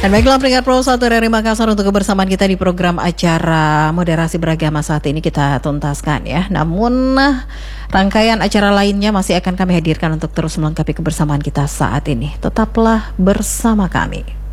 Dan baiklah peringkat Pro 1 dari Makassar untuk kebersamaan kita di program acara moderasi beragama saat ini kita tuntaskan ya. Namun rangkaian acara lainnya masih akan kami hadirkan untuk terus melengkapi kebersamaan kita saat ini. Tetaplah bersama kami.